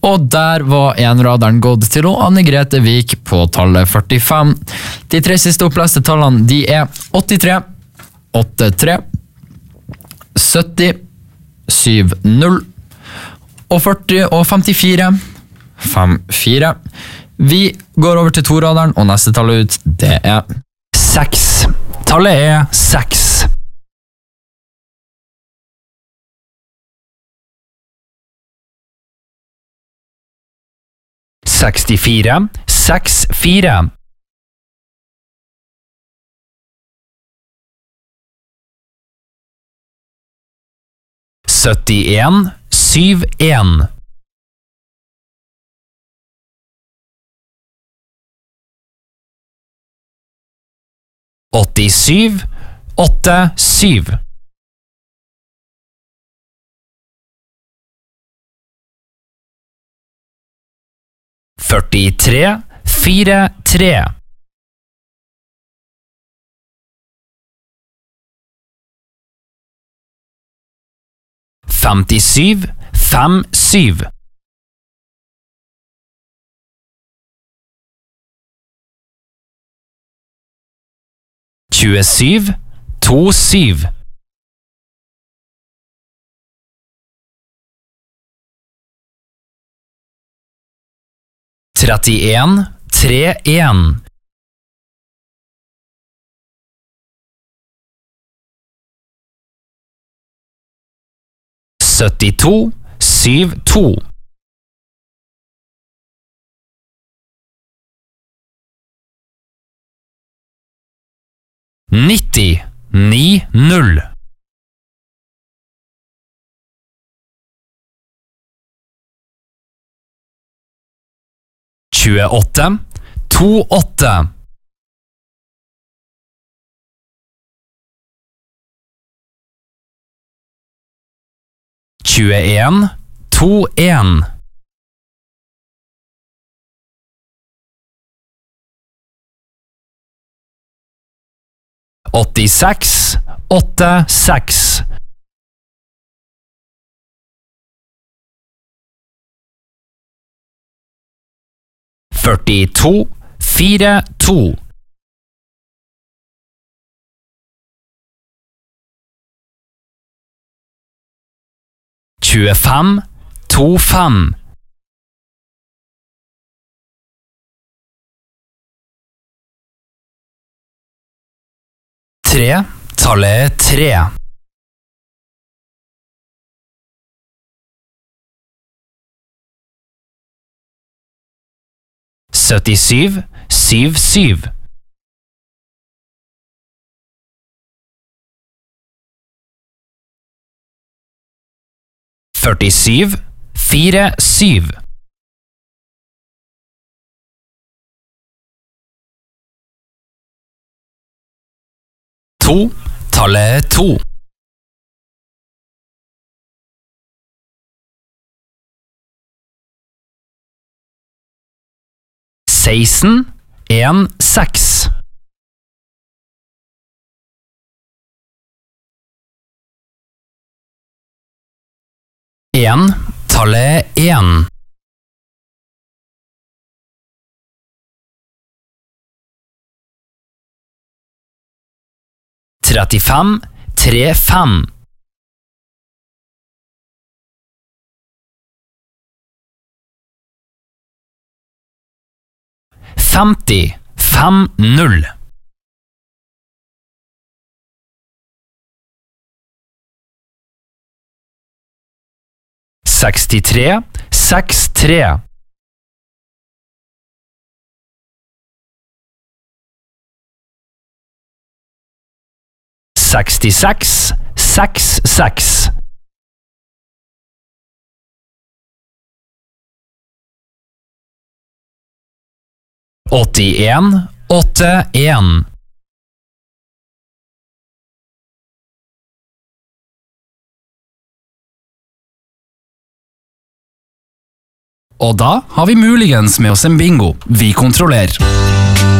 Og der var enraderen gått til Anne Grete Vik på tallet 45. De 3 siste oppleste tallene de er 83, 83, 70, 70 og 40 og 54, 54. Vi går over til toraderen, og neste tallet ut, det er 6. Tallet er 6. 64, 64. 71, 71. 87, 87. 43, 43. 57, 57. 27, 27. 31, 31. 72, 72. 90, 90. 28, 28. 21, 21. 86, 86. 42, 42. 25, 25. 3, tallet 3. 77, 77. 47, 47. 2, tallet 2. 16, 1, 6. 1, tallet 1. 35, 35. 50, 50. 63, 63. 66, 66. 81, 81. 'Og da har vi muligens med oss en bingo. Vi kontrollerer.